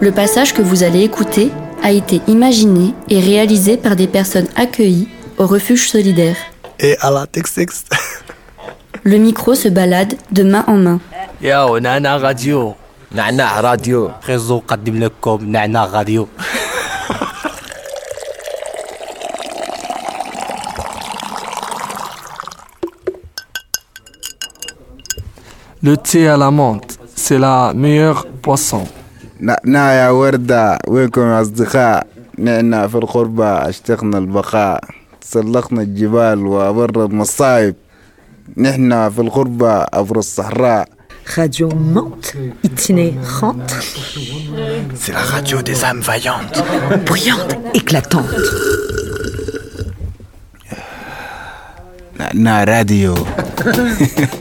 Le passage que vous allez écouter a été imaginé et réalisé par des personnes accueillies au refuge solidaire. Et à la texte. Le micro se balade de main en main. Yo, Nana Radio. نعناع راديو ريزو قدم لكم نعناع راديو. Le thé à la menthe, c'est la meilleure boisson. نعناع يا وردة وينكم يا أصدقاء؟ نحن في الغربة اشتقنا البقاء، تسلقنا الجبال وبر المصايب، نحن في الغربة عبر الصحراء. Radio Menthe, itinérante. C'est la radio des âmes vaillantes. Bruyante, éclatante. نعناع راديو.